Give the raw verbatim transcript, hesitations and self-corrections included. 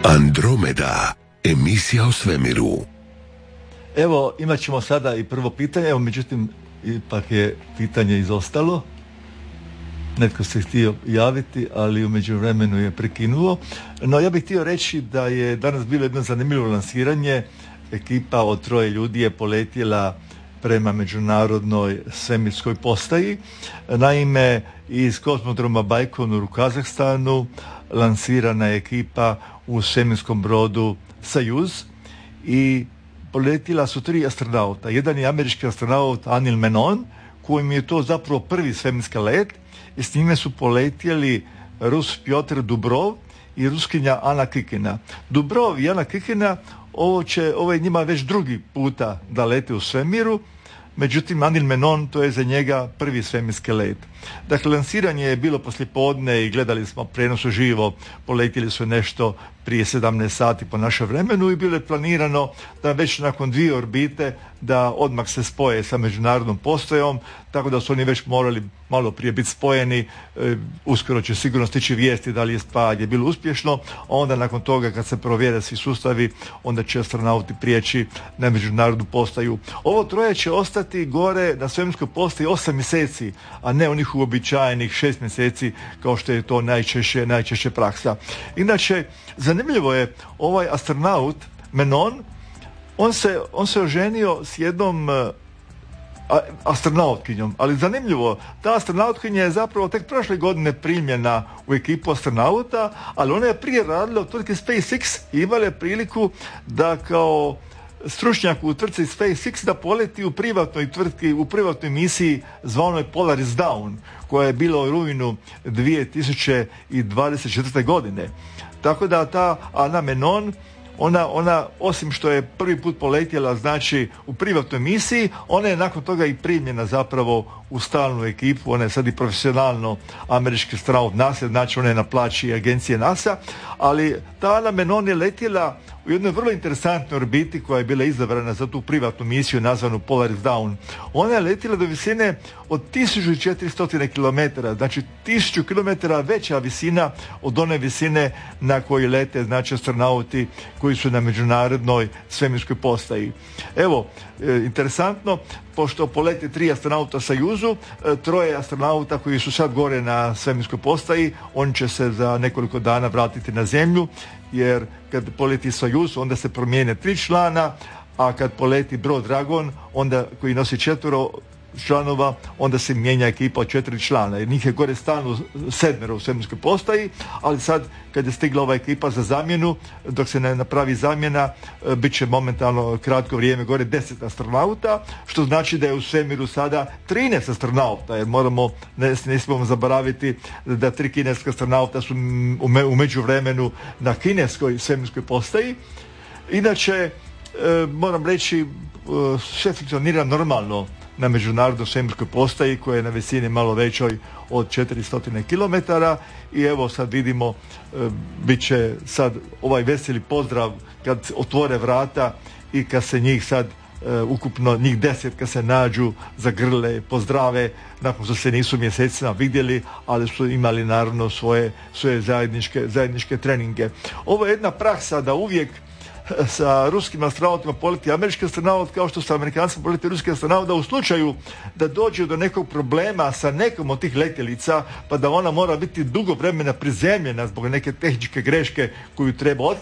Andromeda, emisija o svemiru. Evo, imat ćemo sada i prvo pitanje, evo, međutim, ipak je pitanje izostalo. Netko se htio javiti, ali u međuvremenu je prekinuo. No, ja bih htio reći da je danas bilo jedno zanimljivo lansiranje. Ekipa od troje ljudi je poletjela prema međunarodnoj svemirskoj postaji. Naime, iz kozmodroma Bajkonur u Kazahstanu lansirana je ekipa u svemirskom brodu Sojuz i poletjela su tri astronauta. Jedan je američki astronaut Anil Menon, kojim je to zapravo prvi svemirski let, i s njime su poletjeli Rus Pjotr Dubrov i Ruskinja Ana Kikina. Dubrov i Ana Kikina, ovo, će, ovo je njima već drugi puta da lete u svemiru, međutim Anil Menon, to je za njega prvi svemirski let. Dakle, lansiranje je bilo poslijepodne i gledali smo prijenos uživo, poletjeli su nešto prije sedamnaest sati po našem vremenu i bilo je planirano da već nakon dvije orbite da odmah se spoje sa međunarodnom postajom, tako da su oni već morali malo prije biti spojeni. E, uskoro će sigurno stići vijesti da li je spajanje bilo uspješno, a onda nakon toga kad se provjere svi sustavi, onda će astronauti prijeći na međunarodnu postaju. Ovo troje će ostati gore na svemirskoj postaji osam mjeseci, a ne onih uobičajenih šest mjeseci kao što je to najčešće, najčešće praksa. Inače, zanimljivo je, ovaj astronaut Menon, on se, on se oženio s jednom uh, astronautkinjom, ali zanimljivo, ta astronautkinja je zapravo tek prošle godine primljena u ekipu astronauta, ali ona je prije radila u tvrtki SpaceX i imala je priliku da kao stručnjak u tvrtci SpaceX da poleti u privatnoj tvrtki, u privatnoj misiji zvanoj Polaris Dawn, koja je bila u rujnu dvije tisuće dvadeset četvrte. godine. Tako da ta Ana Menon, ona, ona osim što je prvi put poletjela, znači u privatnoj misiji, ona je nakon toga i primljena zapravo u stalnu ekipu. Ona je sad i profesionalno američki astronaut NASA, znači ona je na plaći agencije NASA, ali ta Ana Menon je letjela u jednoj vrlo interesantnoj orbiti koja je bila izabrana za tu privatnu misiju nazvanu Polaris Dawn. Ona je letjela do visine od tisuću četiristo kilometara, znači tisuću kilometara veća visina od one visine na kojoj lete, znači, astronauti koji su na međunarodnoj svemirskoj postaji. Evo, e, interesantno, pošto polete tri astronauta Sojuzu, e, troje astronauta koji su sad gore na svemirskoj postaji, on će se za nekoliko dana vratiti na Zemlju, jer kad poleti Sojuz onda se promijene tri člana, a kad poleti brod Dragon, onda koji nosi četvero članova, onda se mijenja ekipa od četiri člana, jer njih je gore stalno sedmero u svemirskoj postaji, ali sad kad je stigla ova ekipa za zamjenu, dok se ne napravi zamjena, bit će momentalno kratko vrijeme gore deset astronauta, što znači da je u svemiru sada trinaest astronauta, jer moramo, ne, ne smijemo zaboraviti da tri kineska astronauta su u međuvremenu na kineskoj svemirskoj postaji. Inače, e, moram reći, e, sve funkcionira normalno na međunarodnoj svemirskoj postaji koja je na visini malo većoj od četiristo kilometara i evo sad vidimo, e, bit će sad ovaj veseli pozdrav kad otvore vrata i kad se njih sad e, ukupno njih deset kad se nađu, zagrle, pozdrave, nakon što se nisu mjesecima vidjeli, ali su imali naravno svoje, svoje zajedničke, zajedničke treninge. Ovo je jedna praksa da uvijek sa ruskim astronautima poleti američki astronaut, kao što sa Amerikancima poleti ruski astronaut, da u slučaju da dođe do nekog problema sa nekom od tih letjelica, pa da ona mora biti dugo vremena prizemljena zbog neke tehničke greške koju treba